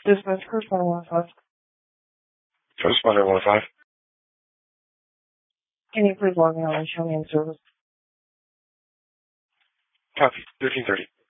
Dispatch correspondent 105. Correspondent 105. Can you please log me on and show me in service? Copy. 1330.